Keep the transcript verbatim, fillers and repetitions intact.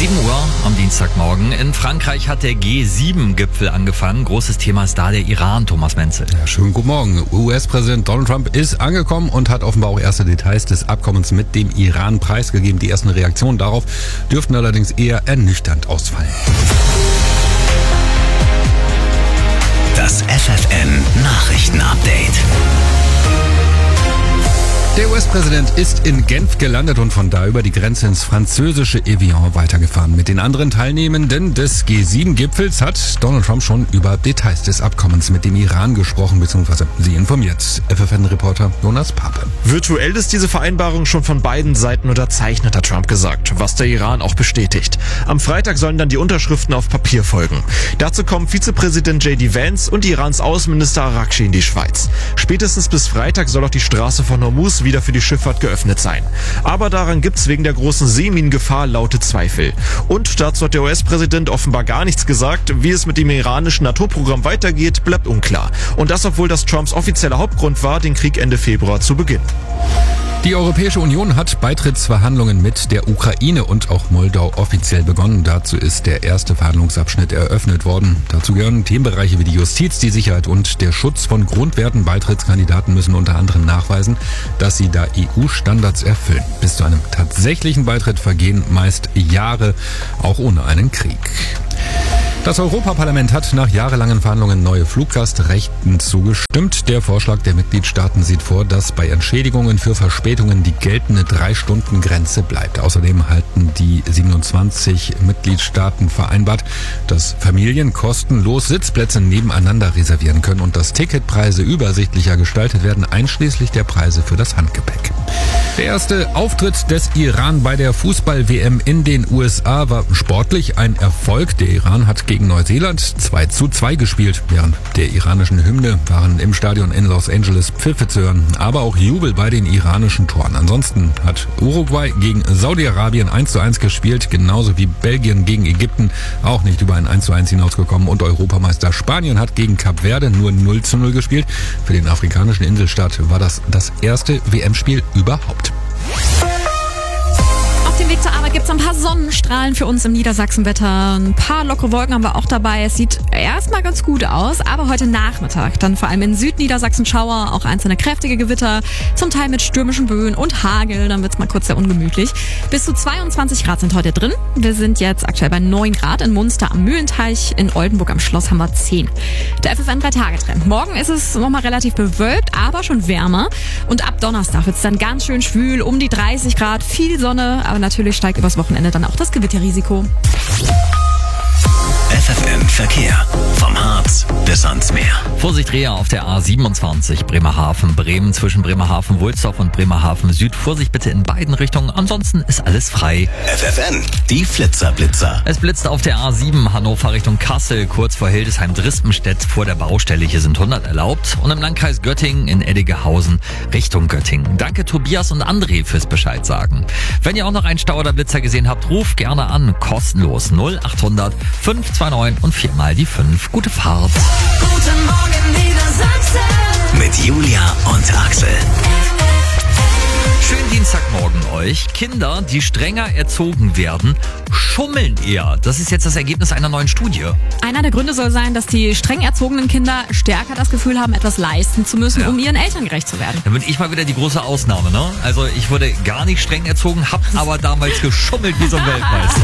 sieben Uhr am Dienstagmorgen. In Frankreich hat der G sieben Gipfel angefangen. Großes Thema ist da der Iran, Thomas Menzel. Ja, schönen guten Morgen. U S-Präsident Donald Trump ist angekommen und hat offenbar auch erste Details des Abkommens mit dem Iran preisgegeben. Die ersten Reaktionen darauf dürften allerdings eher ernüchternd ausfallen. Das F F N Nachrichtenupdate. Der U S-Präsident ist in Genf gelandet und von da über die Grenze ins französische Evian weitergefahren. Mit den anderen Teilnehmenden des G sieben Gipfels hat Donald Trump schon über Details des Abkommens mit dem Iran gesprochen bzw. sie informiert. F F N-Reporter Jonas Pape. Virtuell ist diese Vereinbarung schon von beiden Seiten unterzeichnet, hat Trump gesagt, was der Iran auch bestätigt. Am Freitag sollen dann die Unterschriften auf Papier folgen. Dazu kommen Vizepräsident J D Vance und Irans Außenminister Araghchi in die Schweiz. Spätestens bis Freitag soll auch die Straße von Hormuz wieder für die Schifffahrt geöffnet sein. Aber daran gibt's wegen der großen Seeminengefahr laute Zweifel. Und dazu hat der U S-Präsident offenbar gar nichts gesagt. Wie es mit dem iranischen Atomprogramm weitergeht, bleibt unklar. Und das, obwohl das Trumps offizieller Hauptgrund war, den Krieg Ende Februar zu beginnen. Die Europäische Union hat Beitrittsverhandlungen mit der Ukraine und auch Moldau offiziell begonnen. Dazu ist der erste Verhandlungsabschnitt eröffnet worden. Dazu gehören Themenbereiche wie die Justiz, die Sicherheit und der Schutz von Grundwerten. Beitrittskandidaten müssen unter anderem nachweisen, dass sie da E U-Standards erfüllen. Bis zu einem tatsächlichen Beitritt vergehen meist Jahre, auch ohne einen Krieg. Das Europaparlament hat nach jahrelangen Verhandlungen neue Fluggastrechten zugestimmt. Der Vorschlag der Mitgliedstaaten sieht vor, dass bei Entschädigungen für Verspätungen die geltende drei-Stunden-Grenze bleibt. Außerdem halten die siebenundzwanzig Mitgliedstaaten vereinbart, dass Familien kostenlos Sitzplätze nebeneinander reservieren können und dass Ticketpreise übersichtlicher gestaltet werden, einschließlich der Preise für das Handgepäck. Der erste Auftritt des Iran bei der Fußball-W M in den U S A war sportlich ein Erfolg. Der Iran hat gegen Neuseeland zwei zu zwei gespielt. Während der iranischen Hymne waren im Stadion in Los Angeles Pfiffe zu hören, aber auch Jubel bei den iranischen Toren. Ansonsten hat Uruguay gegen Saudi-Arabien eins zu eins gespielt, genauso wie Belgien gegen Ägypten auch nicht über ein eins zu eins hinausgekommen. Und Europameister Spanien hat gegen Kap Verde nur null zu null gespielt. Für den afrikanischen Inselstaat war das das erste W M-Spiel überhaupt. Auf dem Weg zur Arbeit gibt es ein paar Sonnenstrahlen für uns im Niedersachsenwetter. Ein paar lockere Wolken haben wir auch dabei. Es sieht erstmal ganz gut aus, aber heute Nachmittag dann vor allem in Südniedersachsen Schauer, auch einzelne kräftige Gewitter, zum Teil mit stürmischen Böen und Hagel. Dann wird's mal kurz sehr ungemütlich. Bis zu zweiundzwanzig Grad sind heute drin. Wir sind jetzt aktuell bei neun Grad in Munster am Mühlenteich. In Oldenburg am Schloss haben wir zehn. Der F F N drei Tage Trend. Morgen ist es nochmal relativ bewölkt, aber schon wärmer. Und ab Donnerstag wird's dann ganz schön schwül, um die dreißig Grad, viel Sonne, aber natürlich steigt übers Wochenende dann auch das Gewitterrisiko. F F N Verkehr. Vom Harz bis ans Meer. Vorsicht Reha auf der A siebenundzwanzig Bremerhaven, Bremen zwischen Bremerhaven, Wulsdorf und Bremerhaven Süd. Vorsicht bitte in beiden Richtungen, ansonsten ist alles frei. F F N, die Flitzer-Blitzer. Es blitzt auf der A sieben Hannover Richtung Kassel, kurz vor Hildesheim-Drispenstedt vor der Baustelle. Hier sind hundert erlaubt. Und im Landkreis Göttingen in Eddingehausen Richtung Göttingen. Danke Tobias und André fürs Bescheid sagen. Wenn ihr auch noch einen Stau oder Blitzer gesehen habt, ruft gerne an. Kostenlos null achthundert fünf zwei neun und viermal die fünf. Gute Fahrt. Guten Morgen Niedersachsen. Mit Julia und Axel. Schönen Dienstagmorgen euch. Kinder, die strenger erzogen werden, schummeln eher. Das ist jetzt das Ergebnis einer neuen Studie. Einer der Gründe soll sein, dass die streng erzogenen Kinder stärker das Gefühl haben, etwas leisten zu müssen, Ja. um ihren Eltern gerecht zu werden. Dann bin ich mal wieder die große Ausnahme, ne? Also ich wurde gar nicht streng erzogen, hab aber damals geschummelt wie so ein Weltmeister.